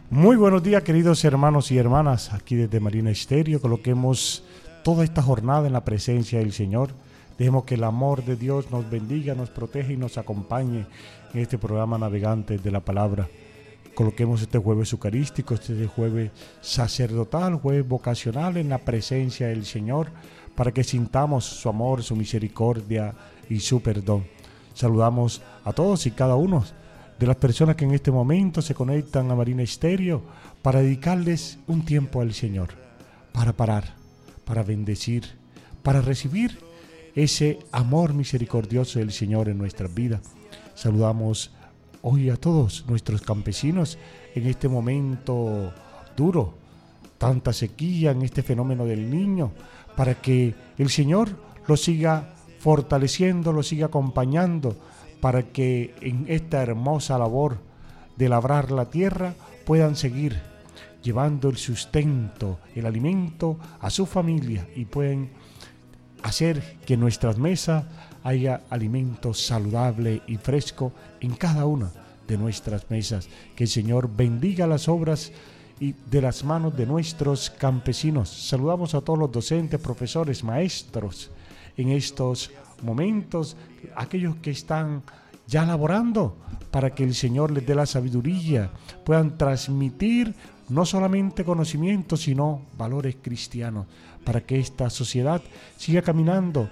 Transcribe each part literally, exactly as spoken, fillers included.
Muy buenos días, queridos hermanos y hermanas, aquí desde Marina Estéreo. Coloquemos toda esta jornada en la presencia del Señor. Dejemos que el amor de Dios nos bendiga, nos proteja y nos acompañe en este programa Navegantes de la Palabra. Coloquemos este jueves eucarístico, este jueves sacerdotal, jueves vocacional en la presencia del Señor, para que sintamos su amor, su misericordia y su perdón. Saludamos a todos y cada uno de las personas que en este momento se conectan a Marina Estéreo para dedicarles un tiempo al Señor, para parar, para bendecir, para recibir ese amor misericordioso del Señor en nuestras vidas. Saludamos hoy a todos nuestros campesinos en este momento duro, tanta sequía, en este fenómeno del Niño, para que el Señor los siga fortaleciendo, los siga acompañando, para que en esta hermosa labor de labrar la tierra puedan seguir llevando el sustento, el alimento a su familia y pueden hacer que en nuestras mesas haya alimento saludable y fresco en cada una de nuestras mesas. Que el Señor bendiga las obras y de las manos de nuestros campesinos. Saludamos a todos los docentes, profesores, maestros en estos momentos, aquellos que están ya laborando para que el Señor les dé la sabiduría, puedan transmitir no solamente conocimientos, sino valores cristianos, para que esta sociedad siga caminando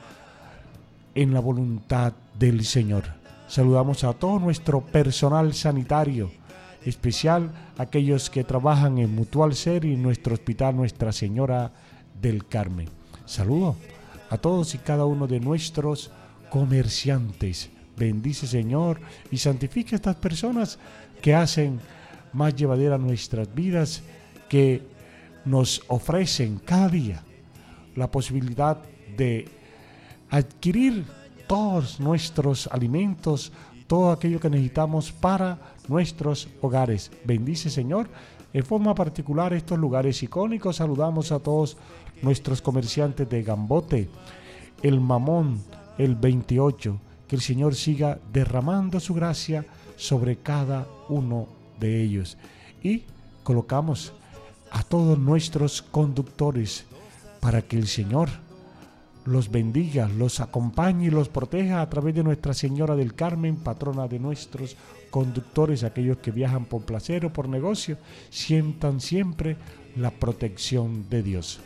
en la voluntad del Señor. Saludamos a todo nuestro personal sanitario, especial aquellos que trabajan en Mutual Ser y en nuestro hospital Nuestra Señora del Carmen. Saludo a todos y cada uno de nuestros comerciantes. Bendice, Señor, y santifica a estas personas que hacen más llevadera nuestras vidas, que nos ofrecen cada día la posibilidad de adquirir todos nuestros alimentos, todo aquello que necesitamos para nuestros hogares. Bendice, Señor, en forma particular estos lugares icónicos. Saludamos a todos nuestros comerciantes de Gambote, El Mamón, el veintiocho. Que el Señor siga derramando su gracia sobre cada uno de ellos. Y colocamos a todos nuestros conductores para que el Señor los bendiga, los acompañe y los proteja a través de Nuestra Señora del Carmen, patrona de nuestros conductores. Aquellos que viajan por placer o por negocio, sientan siempre la protección de Dios.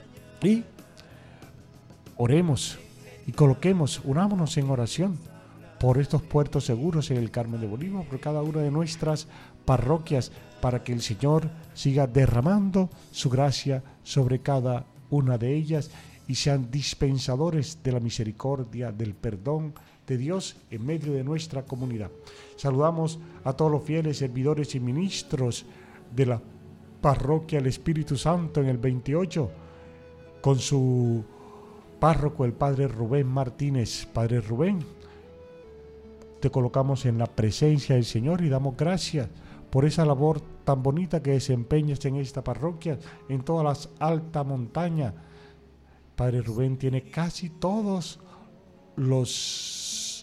Y oremos y coloquemos, unámonos en oración por estos puertos seguros en el Carmen de Bolívar, por cada una de nuestras parroquias, para que el Señor siga derramando su gracia sobre cada una de ellas y sean dispensadores de la misericordia, del perdón de Dios en medio de nuestra comunidad. Saludamos a todos los fieles servidores y ministros de la parroquia El Espíritu Santo en el veintiocho, con su párroco, el Padre Rubén Martínez. Padre Rubén, te colocamos en la presencia del Señor y damos gracias por esa labor tan bonita que desempeñas en esta parroquia, en todas las altas montañas. Padre Rubén tiene casi todos los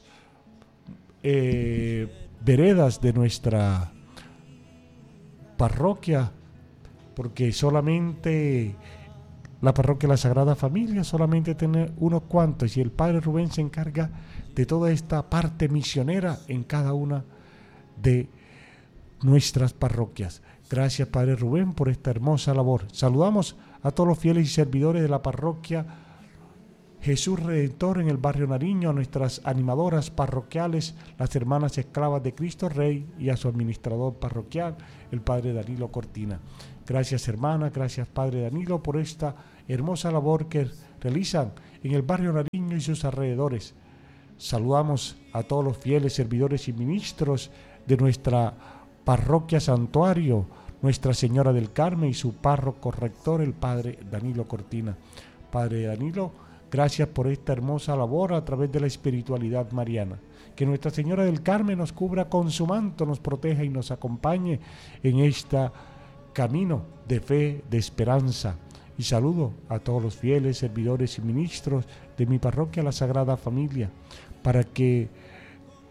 eh, veredas de nuestra parroquia, porque solamente la parroquia de la Sagrada Familia solamente tiene unos cuantos, y el Padre Rubén se encarga de toda esta parte misionera en cada una de nuestras parroquias. Gracias, Padre Rubén, por esta hermosa labor. Saludamos a todos los fieles y servidores de la parroquia Jesús Redentor en el barrio Nariño, a nuestras animadoras parroquiales, las hermanas esclavas de Cristo Rey, y a su administrador parroquial, el Padre Danilo Cortina. Gracias, hermanas, gracias, Padre Danilo, por esta hermosa labor que realizan en el barrio Nariño y sus alrededores. Saludamos a todos los fieles servidores y ministros de nuestra parroquia Santuario, Nuestra Señora del Carmen, y su párroco rector, el Padre Danilo Cortina. Padre Danilo, gracias por esta hermosa labor a través de la espiritualidad mariana. Que Nuestra Señora del Carmen nos cubra con su manto, nos proteja y nos acompañe en este camino de fe, de esperanza. Y saludo a todos los fieles servidores y ministros de mi parroquia, la Sagrada Familia, para que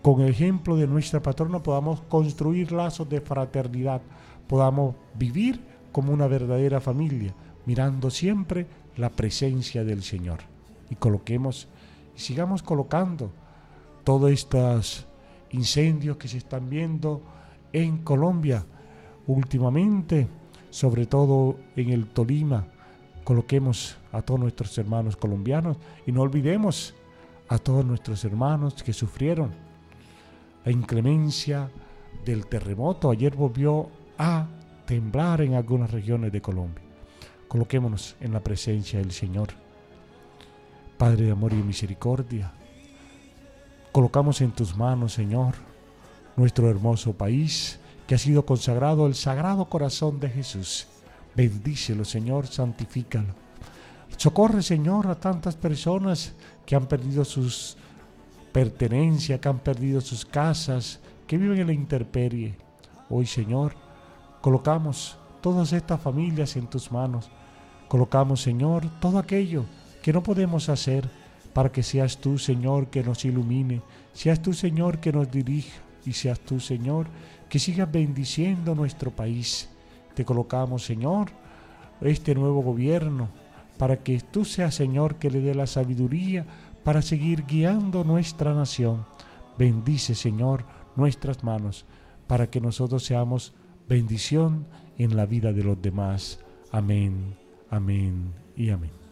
con el ejemplo de nuestra patrona podamos construir lazos de fraternidad, podamos vivir como una verdadera familia, mirando siempre la presencia del Señor. Y coloquemos, y sigamos colocando todos estos incendios que se están viendo en Colombia últimamente, sobre todo en el Tolima. Coloquemos a todos nuestros hermanos colombianos y no olvidemos a todos nuestros hermanos que sufrieron la inclemencia del terremoto. Ayer volvió a temblar en algunas regiones de Colombia. Coloquémonos en la presencia del Señor. Padre de amor y de misericordia, colocamos en tus manos, Señor, nuestro hermoso país que ha sido consagrado al Sagrado Corazón de Jesús. Bendícelo, Señor, santifícalo. Socorre, Señor, a tantas personas que han perdido sus pertenencias, que han perdido sus casas, que viven en la intemperie. Hoy, Señor, colocamos todas estas familias en tus manos. Colocamos, Señor, todo aquello que no podemos hacer para que seas tú, Señor, que nos ilumine, seas tú, Señor, que nos dirija y seas tú, Señor, que sigas bendiciendo nuestro país. Te colocamos, Señor, este nuevo gobierno para que tú seas, Señor, que le dé la sabiduría para seguir guiando nuestra nación. Bendice, Señor, nuestras manos para que nosotros seamos bendición en la vida de los demás. Amén, amén y amén.